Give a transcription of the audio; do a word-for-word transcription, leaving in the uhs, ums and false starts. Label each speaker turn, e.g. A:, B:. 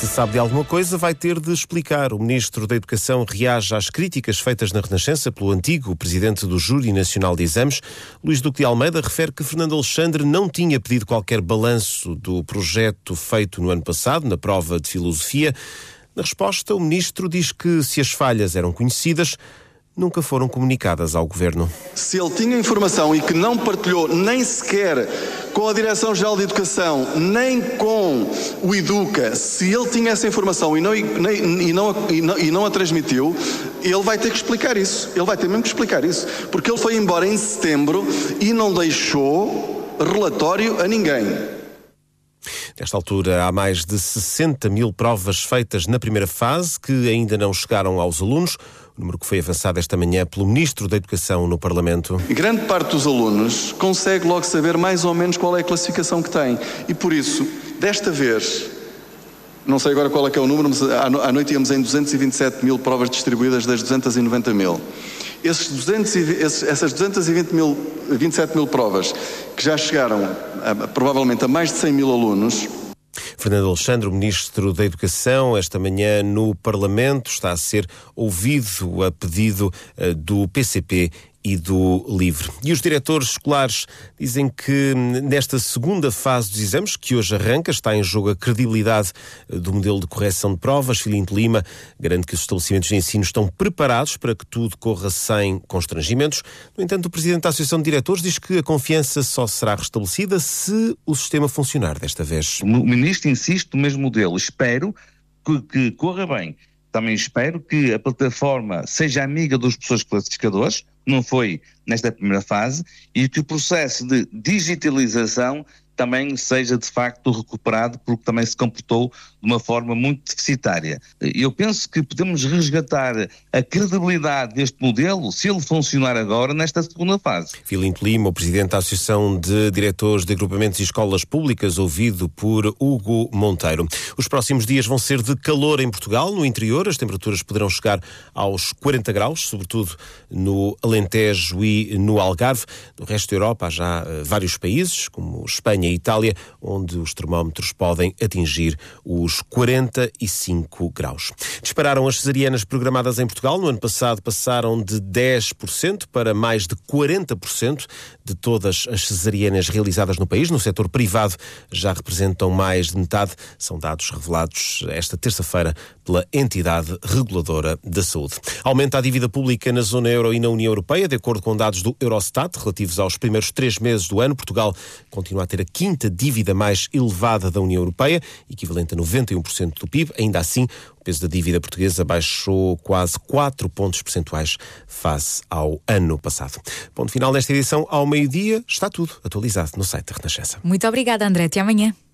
A: Se sabe de alguma coisa, vai ter de explicar. O Ministro da Educação reage às críticas feitas na Renascença pelo antigo Presidente do Júri Nacional de Exames. Luís Duque de Almeida refere que Fernando Alexandre não tinha pedido qualquer balanço do projeto feito no ano passado, na prova de Filosofia. Na resposta, o Ministro diz que se as falhas eram conhecidas, nunca foram comunicadas ao Governo.
B: Se ele tinha informação e que não partilhou nem sequer com a Direção-Geral de Educação, nem com o Educa, se ele tinha essa informação e não, e, nem, e, não, e, não, e não a transmitiu, ele vai ter que explicar isso. Ele vai ter mesmo que explicar isso. Porque ele foi embora em setembro e não deixou relatório a ninguém.
A: Nesta altura, há mais de sessenta mil provas feitas na primeira fase que ainda não chegaram aos alunos, o número que foi avançado esta manhã pelo Ministro da Educação no Parlamento.
B: E grande parte dos alunos consegue logo saber mais ou menos qual é a classificação que tem. E por isso, desta vez, não sei agora qual é que é o número, mas à noite íamos em duzentos e vinte e sete mil provas distribuídas das duzentos e noventa mil. Esses duzentos, esses, essas duzentos e vinte e sete mil provas que já chegaram a, provavelmente a mais de cem mil alunos.
A: Fernando Alexandre, o Ministro da Educação, esta manhã no Parlamento, está a ser ouvido a pedido uh, do P C P e do LIVRE. E os diretores escolares dizem que nesta segunda fase dos exames, que hoje arranca, está em jogo a credibilidade do modelo de correção de provas. Filinto Lima garante que os estabelecimentos de ensino estão preparados para que tudo corra sem constrangimentos. No entanto, o Presidente da Associação de Diretores diz que a confiança só será restabelecida se o sistema funcionar desta vez.
C: O Ministro insiste no mesmo modelo. Espero que, que corra bem. Também espero que a plataforma seja amiga dos professores classificadores, não foi nesta primeira fase, e que o processo de digitalização também seja de facto recuperado, porque também se comportou de uma forma muito deficitária. Eu penso que podemos resgatar a credibilidade deste modelo se ele funcionar agora nesta segunda fase.
A: Filinto Lima, o Presidente da Associação de Diretores de Agrupamentos e Escolas Públicas, ouvido por Hugo Monteiro. Os próximos dias vão ser de calor em Portugal. No interior, as temperaturas poderão chegar aos quarenta graus, sobretudo no Alentejo e no Algarve. No resto da Europa há já uh, vários países, como Espanha e Itália, onde os termómetros podem atingir os quarenta e cinco graus. Dispararam as cesarianas programadas em Portugal. No ano passado passaram de dez por cento para mais de quarenta por cento de todas as cesarianas realizadas no país. No setor privado já representam mais de metade. São dados revelados esta terça-feira pela entidade reguladora da saúde. Aumenta a dívida pública na zona euro e na União Europeia. De acordo com dados do Eurostat, relativos aos primeiros três meses do ano, Portugal continua a ter a quinta dívida mais elevada da União Europeia, equivalente a noventa e um por cento do P I B. Ainda assim, o peso da dívida portuguesa baixou quase quatro pontos percentuais face ao ano passado. Ponto final nesta edição. Ao meio-dia está tudo atualizado no site da Renascença.
D: Muito obrigada, André. Até amanhã.